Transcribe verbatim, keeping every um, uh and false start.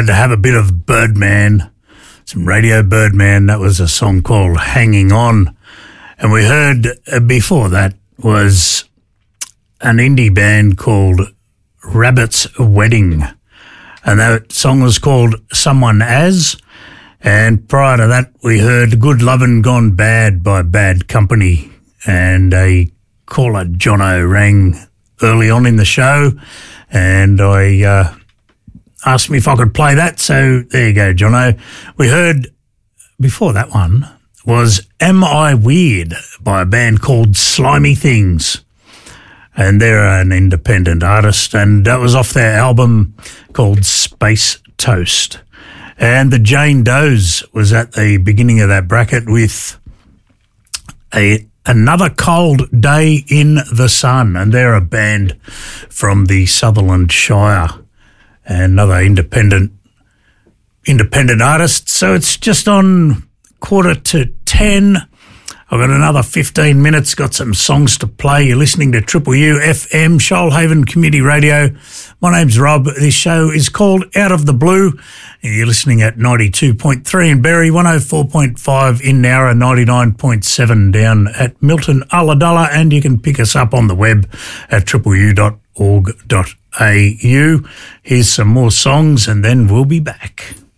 had to have a bit of Birdman, some Radio Birdman. That was a song called Hanging On. And we heard uh, before that was an indie band called Rabbit's Wedding. And that song was called Someone As. And prior to that, we heard Good Lovin' Gone Bad by Bad Company. And a caller, Jono, rang early on in the show. And I uh, asked me if I could play that. So there you go, Jono. We heard before that one was Am I Weird by a band called Slimy Things. And they're an independent artist. And that was off their album called Space Toast. And the Jane Does was at the beginning of that bracket with a Another Cold Day in the Sun. And they're a band from the Sutherland Shire. And another independent independent artist. So it's just on quarter to ten. I've got another fifteen minutes, got some songs to play. You're listening to Triple U F M, Shoalhaven Community Radio. My name's Rob. This show is called Out of the Blue. And you're listening at ninety-two point three in Berry, one oh four point five in Nowra, ninety-nine point seven down at Milton Ulladulla, and you can pick us up on the web at triple u dot org dot a u. Here's some more songs and then we'll be back.